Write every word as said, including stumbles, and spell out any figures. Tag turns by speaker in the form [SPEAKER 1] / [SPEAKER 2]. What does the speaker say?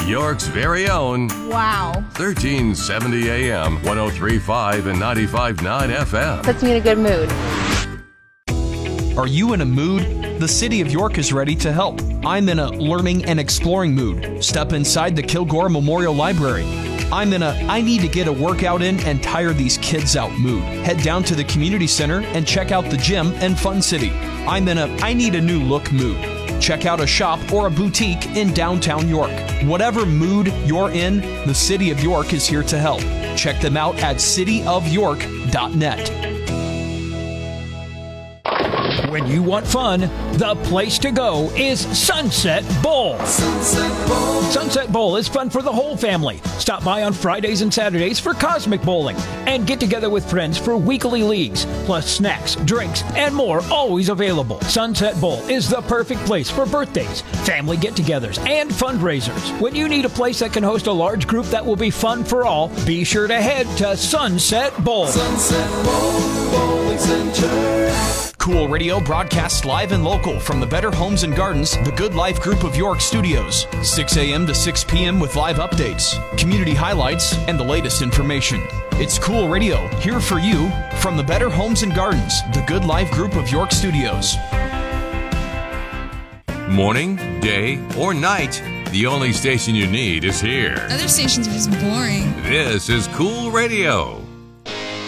[SPEAKER 1] York's very own.
[SPEAKER 2] Wow.
[SPEAKER 1] thirteen seventy A M, one oh three point five and ninety-five point nine F M.
[SPEAKER 2] Puts me in a good mood.
[SPEAKER 3] Are you in a mood? The City of York is ready to help. I'm in a learning and exploring mood. Step inside the Kilgore Memorial Library. I'm in a I need to get a workout in and tire these kids out mood. Head down to the community center and check out the gym and Fun City. I'm in a I need a new look mood. Check out a shop or a boutique in downtown York. Whatever mood you're in, the City of York is here to help. Check them out at city of york dot net.
[SPEAKER 4] When you want fun, the place to go is Sunset Bowl. Sunset Bowl. Sunset Bowl is fun for the whole family. Stop by on Fridays and Saturdays for cosmic bowling and get together with friends for weekly leagues, plus snacks, drinks, and more always available. Sunset Bowl is the perfect place for birthdays, family get-togethers, and fundraisers. When you need a place that can host a large group that will be fun for all, be sure to head to Sunset Bowl. Sunset Bowl Bowling Center.
[SPEAKER 3] Cool Radio broadcasts live and local from the Better Homes and Gardens, the Good Life Group of York studios. six a.m. to six p.m. with live updates, community highlights, and the latest information. It's Cool Radio, here for you from the Better Homes and Gardens, the Good Life Group of York studios.
[SPEAKER 1] Morning, day, or night, the only station you need is here.
[SPEAKER 5] Other stations are just boring.
[SPEAKER 1] This is Cool Radio.